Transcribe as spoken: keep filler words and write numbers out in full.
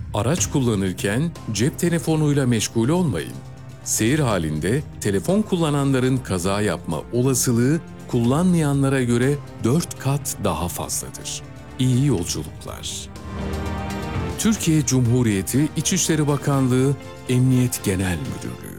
Araç kullanırken cep telefonuyla meşgul olmayın. Seyir halinde telefon kullananların kaza yapma olasılığı kullanmayanlara göre dört kat daha fazladır. İyi yolculuklar. Türkiye Cumhuriyeti İçişleri Bakanlığı Emniyet Genel Müdürlüğü